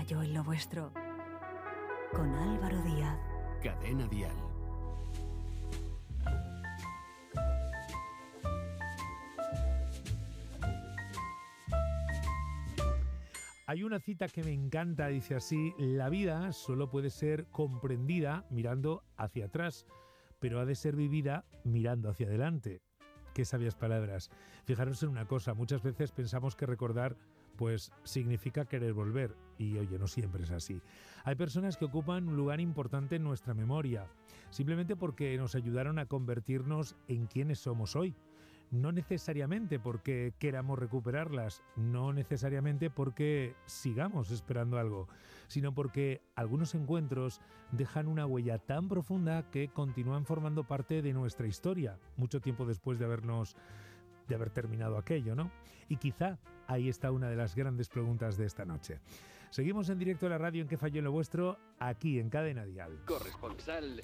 falló en lo vuestro? Con Álvaro Díaz. Cadena Dial. Hay una cita que me encanta, dice así: la vida solo puede ser comprendida mirando hacia atrás, pero ha de ser vivida mirando hacia adelante. Qué sabias palabras. Fijaros en una cosa, muchas veces pensamos que recordar pues significa querer volver, y oye, no siempre es así. Hay personas que ocupan un lugar importante en nuestra memoria, simplemente porque nos ayudaron a convertirnos en quienes somos hoy. No necesariamente porque queramos recuperarlas, no necesariamente porque sigamos esperando algo, sino porque algunos encuentros dejan una huella tan profunda que continúan formando parte de nuestra historia, mucho tiempo después de haber terminado aquello, ¿no? Y quizá ahí está una de las grandes preguntas de esta noche. Seguimos en directo a la radio en ¿Qué falló en lo vuestro? Aquí en Cadena Dial. Corresponsal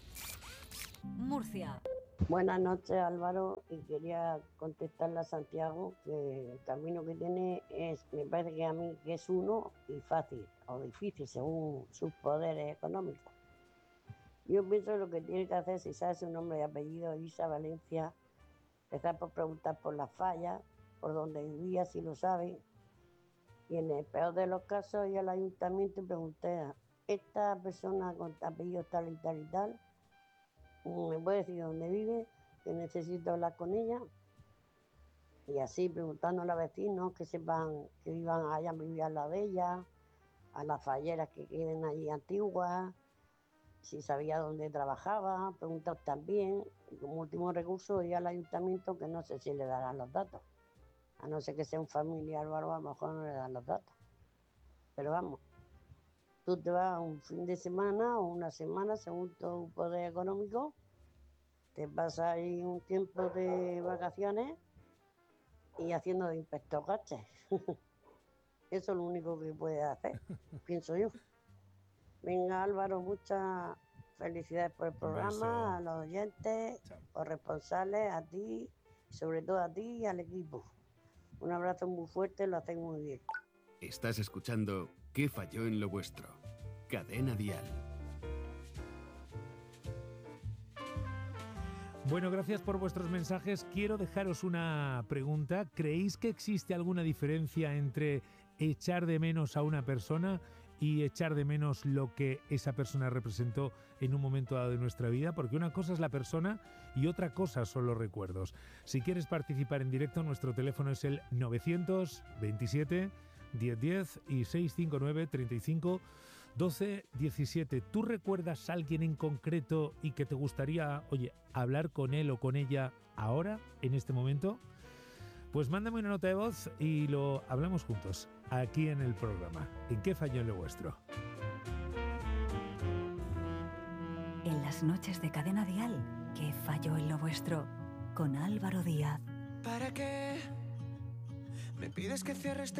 Murcia. Buenas noches, Álvaro, y quería contestarle a Santiago que el camino que tiene me parece que a mí que es uno y fácil o difícil según sus poderes económicos. Yo pienso que lo que tiene que hacer, si sabe su nombre y apellido, Isa Valencia, empezar por preguntar por las fallas, por dónde vivía, si lo sabe, y en el peor de los casos ir al ayuntamiento y pregunté a esta persona con apellido tal y tal y tal, me puede decir dónde vive, que necesito hablar con ella, y así preguntando a los vecinos que sepan que hayan vivido al lado de ella, a las falleras que queden allí antiguas, si sabía dónde trabajaba, preguntar también, y como último recurso ir al ayuntamiento, que no sé si le darán los datos, a no ser que sea un familiar o algo, a lo mejor no le dan los datos, pero vamos, tú te vas un fin de semana o una semana según tu poder económico, te pasas ahí un tiempo de vacaciones y haciendo de inspector gache. Eso es lo único que puedes hacer, pienso yo. Venga, Álvaro, muchas felicidades por el programa, a los oyentes, corresponsales, a ti, y sobre todo a ti y al equipo. Un abrazo muy fuerte, lo hacéis muy bien. Estás escuchando ¿Qué falló en lo vuestro? Cadena Dial. Bueno, gracias por vuestros mensajes. Quiero dejaros una pregunta. ¿Creéis que existe alguna diferencia entre echar de menos a una persona y echar de menos lo que esa persona representó en un momento dado de nuestra vida? Porque una cosa es la persona y otra cosa son los recuerdos. Si quieres participar en directo, nuestro teléfono es el 927 1010 y 659 35 12 17. ¿Tú recuerdas a alguien en concreto y que te gustaría, oye, hablar con él o con ella ahora, en este momento? Pues mándame una nota de voz y lo hablamos juntos, aquí en el programa. ¿En qué falló en lo vuestro? En las noches de Cadena Dial, ¿Qué falló en lo vuestro? Con Álvaro Díaz. ¿Para qué me pides que cierres